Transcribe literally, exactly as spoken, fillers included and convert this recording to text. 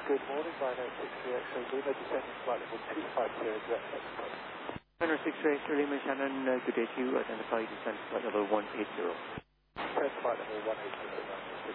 Good morning, Rhino six three X-ray Lima, descending flight level two five zero, direct Mexico. Rhino six three X-ray Lima, Shannon, uh, good day to you. Identify descent flight level one eight zero. Descent flight level one eight zero, Rhino six